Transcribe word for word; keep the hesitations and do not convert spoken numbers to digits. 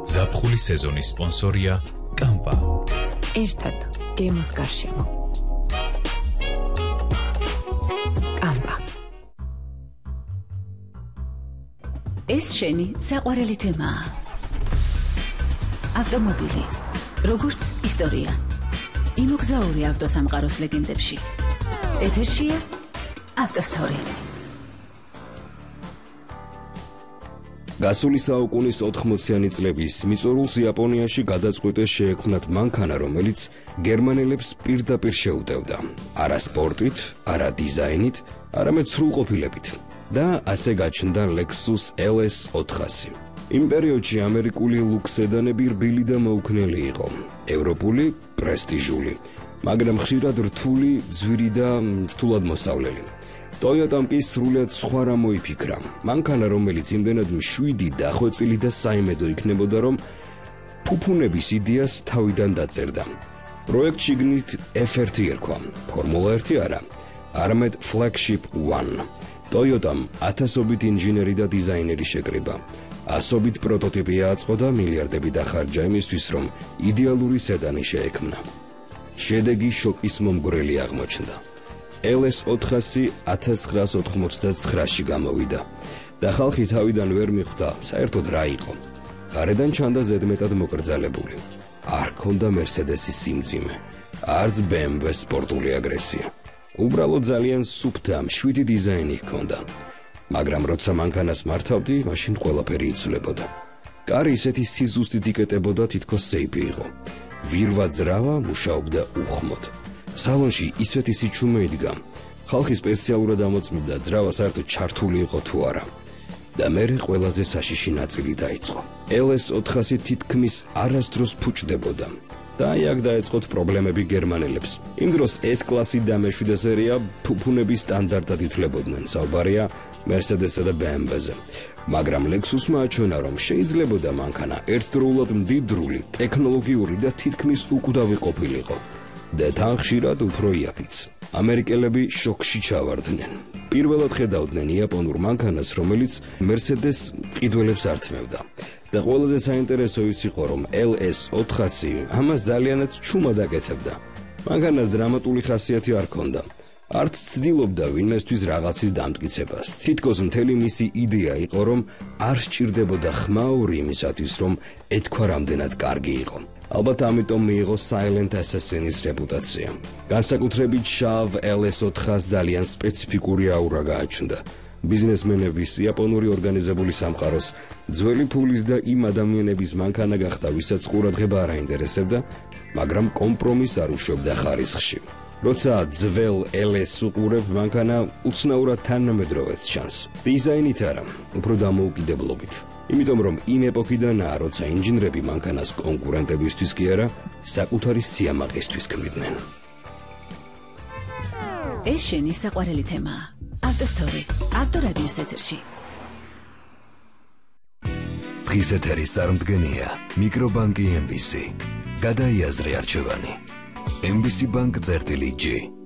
ზაფხულის სეზონის სპონსორია კამპა. ერთად გემოს გარშემო. კამპა. ეს შენი საყვარელი თემაა. ავტომობილი, როგორც ისტორია. იმოგზაური ავტოსამყაროს ლეგენდებში. ეთერშია ავტოსტორი. გასული საუკუნის ოთხმოციანი წლების მიწურულს იაპონიაში გადაწყვიტეს შეექმნათ მანქანა, რომელიც გერმანელებს პირდაპირ შეუტევდა. არა სპორტით, არა დიზაინით, არამედ სრულყოფილებით. და ასე გაჩნდა Lexus ელ ეს ოთხასი. იმ პერიოდში ამერიკული ლუქს სედანები რბილი და მოუქნელი იყო. ევროპული პრესტიჟული, მაგრამ ხშირად რთული, ძვირი და რთულად მოსავლელი. Toyota-მ კი სრულიად სხვა რამ მოიფიქრა. მანქანა, რომელიც იმდენად მშვიდი, დახვეწილი და საიმედო იქნებოდა, რომ ფუფუნების იდეას თავიდან დაწერდა. პროექტ შიგნით ეფ ერთი ერქვა, ფორმულა ერთი არა, არამედ Flagship One. Toyota-მ ათასობით ინჟინერი და დიზაინერი შეკრიბა. ასობით პროტოტიპი აწყო და მილიარდები დახარჯა იმისთვის, რომ იდეალური სედანი შეექმნა. შედეგი შოკის მომგვრელი აღმოჩნდა. ელ ეს ოთხასი ათას ცხრაას ოთხმოცდაცხრაში გამოვიდა და ხალხი თავიდან ვერ მიხვდა საერთოდ რა იყო. გარედან ჩანდა ზედმეტად მოკრძალებული. არ ჰქონდა Mercedes-ის სიმძიმე, არც ბე ემ ვე სპორტული აგრესია. უბრალოდ ძალიან სუფთა, მშვიდი დიზაინი ჰქონდა. მაგრამ როცა მანქანას მართავდი, მაშინ ყველაფერი იცვლებოდა. კარი ისეთი სიზუსტით იკეტებოდა, თითქოს სეიფი იყო. ვირვა ძრავა მუშაობდა უხმოდ. სალონში ისეთი სიჩუმე იდგა. ხალხი სპეციალურად ამოწმებდა ძრავა საერთოდ ჩართული იყო თუ არა. და მერე ყველაზე საშიში ნაწილი დაიწყო. ელ ეს ოთხასი თითქმის არასდროს ფუჭდებოდა. და აი აქ დაეწყოთ პრობლემები გერმანელებს. იმ დროს ეს კლასი და მეშვიდე სერია ფუფუნების სტანდარტად ითვლებოდნენ. საუბარია Mercedes-სა და ბე ემ ვე-ზე. მაგრამ Lexus-მა აჩვენა, რომ შეიძლებოდა მანქანა ერთდროულად მდიდრული, ტექნოლოგიური და თითქმის უკვდავი ყოფილიყო. და თან ხშირად უფრო იაფიც. ამერიკელები შოკში ჩავარდნენ. პირველად ხედავდნენ იაპონურ მანქანას, რომელიც Mercedes ყიდველებს ართმევდა. და ყველაზე საინტერესო ის იყო, რომ ელ ეს ოთხასი ამას ძალიანაც ჩუმად აკეთებდა. მანქანას დრამატული ხასიათი არ ჰქონდა. არც ცდილობდა ვინმესთვის რაღაცის დამტკიცებას. თითქოს მთელი მისი იდეა იყო, რომ არ სჭირდებოდა ხმაური იმისათვის, რომ ეთქვა რამდენად კარგი იყო. ალბათ ამიტომ მიიღო Silent Assassin-ის რეპუტაცია. განსაკუთრებით შავ ელ ეს ოთხას ძალიან სპეციფიკური აურა გააჩნდა. ბიზნესმენების, იაპონური ორგანიზებული სამყაროს, ძველი ფულის და იმ ადამიანების მანქანა გახდა, ვისაც ყურადღება არ აინტერესებდა, მაგრამ კომპრომისს არ უშვებდა ხარისხში. როცა ძველ ელ ეს უყურებ, მანქანა უცნაურად თანამედროვეც ჩანს. დიზაინით არა, უფრო დამოუკიდებლობით. იმიტომ რომ იმ ეპოქიდანაა, როცა ინჟინრები მანქანას კონკურენტებისთვის კი არა, საკუთარი სიამაყისთვის ქმნიდნენ. ეს შენი საყვარელი თემაა. ავტოსტორი, ავტორადიოს ეთერში. დღის ეთერის წარმდგენია მიკრობანკი ემ ბი სი. გადაიაზრე არჩევანი. ემ ბი სი ბანკ წერტილი ჯი.